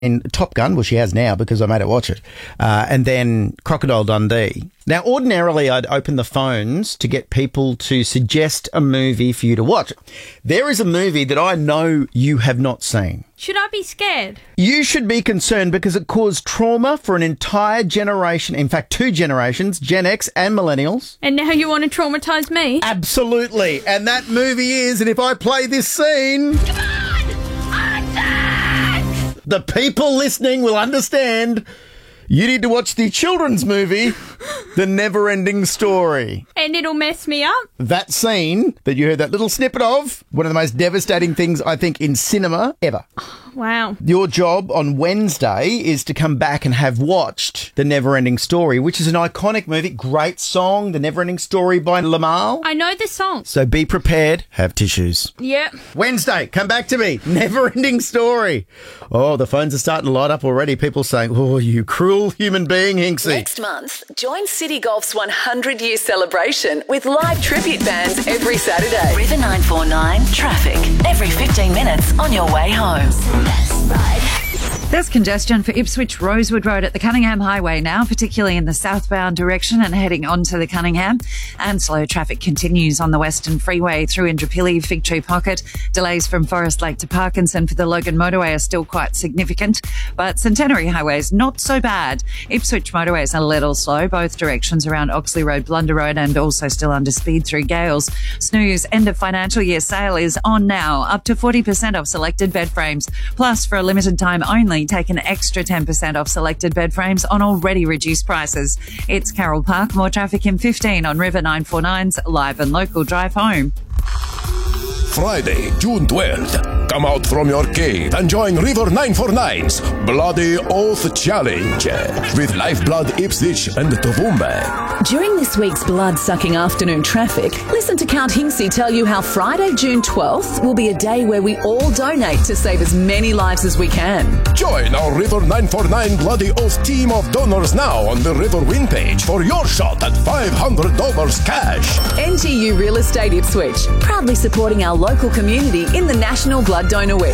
in Top Gun, well, she has now because I made her watch it, and then Crocodile Dundee. Now, ordinarily, I'd open the phones to get people to suggest a movie for you to watch. There is a movie that I know you have not seen. Should I be scared? You should be concerned because it caused trauma for an entire generation, in fact, 2 generations, Gen X and Millennials. And now you want to traumatise me? Absolutely. And that movie is, and if I play this scene... Come on! Attack! The people listening will understand. You need to watch the children's movie, The Never-Ending Story. And it'll mess me up? That scene that you heard that little snippet of, one of the most devastating things, I think, in cinema ever. Wow. Your job on Wednesday is to come back and have watched The Never-Ending Story, which is an iconic movie. Great song, The Never-Ending Story by Lamal. I know the song. So be prepared. Have tissues. Yep. Wednesday, come back to me. Never-Ending Story. Oh, the phones are starting to light up already. People saying, oh, you cruel human being, Hinksy. Next month, join City Golf's 100-year celebration with live tribute bands every Saturday. River 949 traffic every 15 minutes on your way home. There's congestion for Ipswich Rosewood Road at the Cunningham Highway now, particularly in the southbound direction and heading onto the Cunningham. And slow traffic continues on the Western Freeway through Indooroopilly, Fig Tree Pocket. Delays from Forest Lake to Parkinson for the Logan Motorway are still quite significant, but Centenary Highway is not so bad. Ipswich Motorway is a little slow, both directions around Oxley Road, Blunder Road, and also still under speed through Gales. Snooze end of financial year sale is on now, up to 40% off selected bed frames. Plus, for a limited time only, take an extra 10% off selected bed frames on already reduced prices. It's Carroll Park. More traffic in 15 on River 949's Live and Local Drive Home. Friday, June 12th. Come out from your cave and join River 949's Bloody Oath Challenge with Lifeblood Ipswich and Toowoomba. During this week's blood-sucking afternoon traffic, listen to Count Hinksey tell you how Friday, June 12th will be a day where we all donate to save as many lives as we can. Join our River 949 Bloody Oath team of donors now on the River Win page for your shot at $500 cash. NTU Real Estate Ipswich, proudly supporting our local community in the National Blood Donor Week.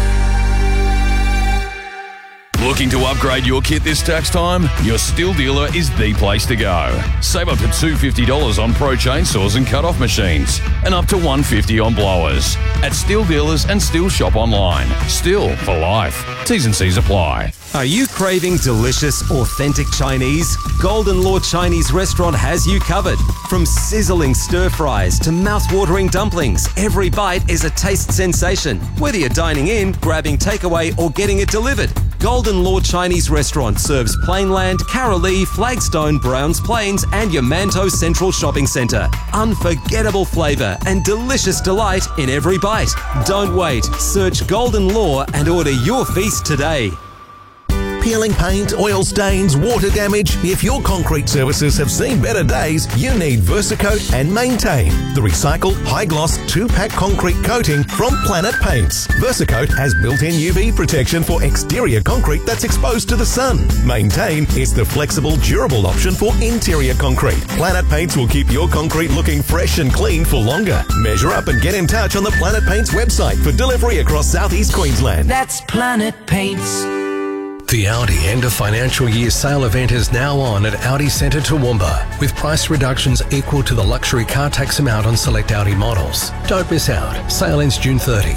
Looking to upgrade your kit this tax time? Your Stihl dealer is the place to go. Save up to $250 on Pro chainsaws and cut-off machines, and up to $150 on blowers. At Stihl dealers and Stihl shop online. Stihl for life. T's and C's apply. Are you craving delicious, authentic Chinese? Golden Law Chinese Restaurant has you covered. From sizzling stir-fries to mouth-watering dumplings, every bite is a taste sensation. Whether you're dining in, grabbing takeaway, or getting it delivered, Golden Law Chinese Restaurant serves Plainland, Carolee, Flagstone, Browns Plains, and Yamanto Central Shopping Centre. Unforgettable flavour and delicious delight in every bite. Don't wait. Search Golden Law and order your feast today. Peeling paint, oil stains, water damage. If your concrete services have seen better days, you need Versacoat and Maintain, the recycled high-gloss 2-pack concrete coating from Planet Paints. Versacoat has built-in UV protection for exterior concrete that's exposed to the sun. Maintain is the flexible, durable option for interior concrete. Planet Paints will keep your concrete looking fresh and clean for longer. Measure up and get in touch on the Planet Paints website for delivery across Southeast Queensland. That's Planet Paints. The Audi end of financial year sale event is now on at Audi Centre Toowoomba, with price reductions equal to the luxury car tax amount on select Audi models. Don't miss out. Sale ends June 30.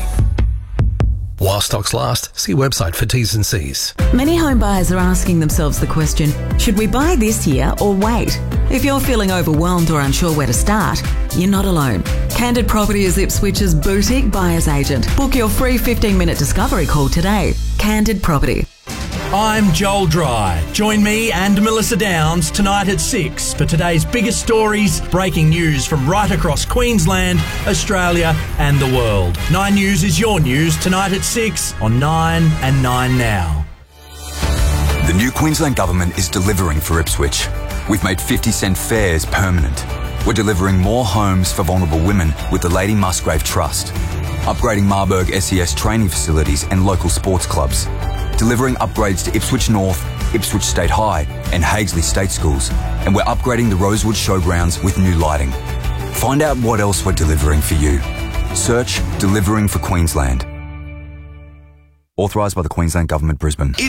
While stocks last, see website for T's and C's. Many home buyers are asking themselves the question, should we buy this year or wait? If you're feeling overwhelmed or unsure where to start, you're not alone. Candid Property is Ipswich's boutique buyer's agent. Book your free 15-minute discovery call today. Candid Property. I'm Joel Dry. Join me and Melissa Downs tonight at 6 for today's biggest stories, breaking news from right across Queensland, Australia and the world. 9 News is your news tonight at 6 on 9 and 9 Now. The new Queensland Government is delivering for Ipswich. We've made 50-cent fares permanent. We're delivering more homes for vulnerable women with the Lady Musgrave Trust, upgrading Marburg SES training facilities and local sports clubs, delivering upgrades to Ipswich North, Ipswich State High and Hagesley State Schools, and we're upgrading the Rosewood Showgrounds with new lighting. Find out what else we're delivering for you. Search Delivering for Queensland. Authorised by the Queensland Government, Brisbane.